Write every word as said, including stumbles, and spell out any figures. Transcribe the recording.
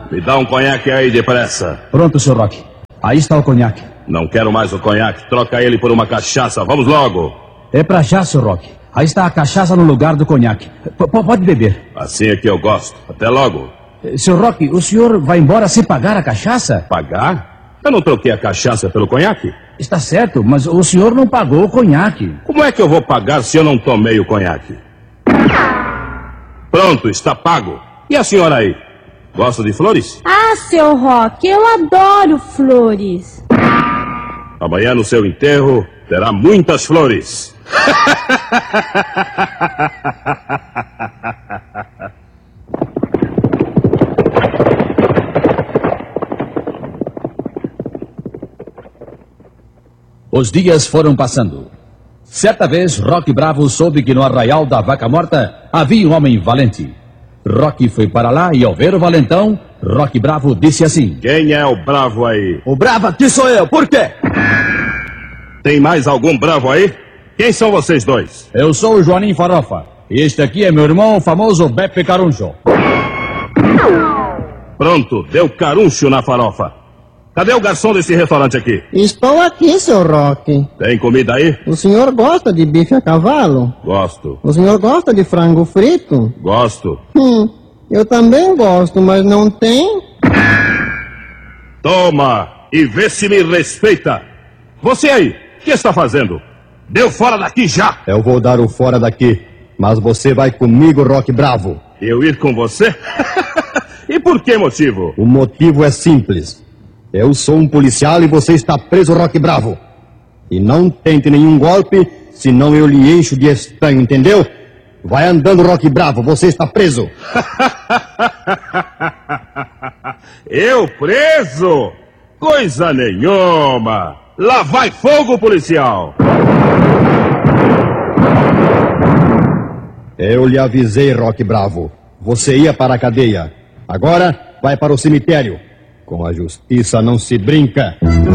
Me dá um conhaque aí depressa. Pronto, senhor Roque. Aí está o conhaque. Não quero mais o conhaque. Troca ele por uma cachaça. Vamos logo. É pra já, senhor Roque. Aí está a cachaça no lugar do conhaque. P pode beber. Assim é que eu gosto. Até logo. Senhor Roque, o senhor vai embora sem pagar a cachaça? Pagar? Eu não troquei a cachaça pelo conhaque. Está certo, mas o senhor não pagou o conhaque. Como é que eu vou pagar se eu não tomei o conhaque? Pronto, está pago. E a senhora aí? Gosta de flores? Ah, seu Roque, eu adoro flores. Amanhã no seu enterro terá muitas flores. Os dias foram passando. Certa vez, Roque Bravo soube que no arraial da Vaca Morta havia um homem valente. Roque foi para lá e, ao ver o valentão, Roque Bravo disse assim: Quem é o bravo aí? O bravo aqui sou eu, por quê? Tem mais algum bravo aí? Quem são vocês dois? Eu sou o Joanim Farofa. E este aqui é meu irmão, o famoso Beppe Caruncho. Pronto, deu caruncho na farofa. Cadê o garçom desse restaurante aqui? Estou aqui, seu Roque. Tem comida aí? O senhor gosta de bife a cavalo? Gosto. O senhor gosta de frango frito? Gosto. Hum, eu também gosto, mas não tem? Toma e vê se me respeita. Você aí, o que está fazendo? Deu fora daqui já. Eu vou dar o fora daqui, mas você vai comigo, Roque Bravo. Eu ir com você? E por que motivo? O motivo é simples. Eu sou um policial e você está preso, Roque Bravo. E não tente nenhum golpe, senão eu lhe encho de estranho, entendeu? Vai andando, Roque Bravo, você está preso. Eu preso? Coisa nenhuma. Lá vai fogo, policial. Eu lhe avisei, Roque Bravo. Você ia para a cadeia. Agora vai para o cemitério. Com a justiça não se brinca.